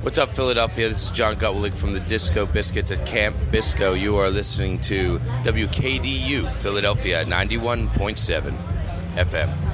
What's up, Philadelphia? This is John Gutwillig from the Disco Biscuits at Camp Bisco. You are listening to WKDU Philadelphia 91.7 FM.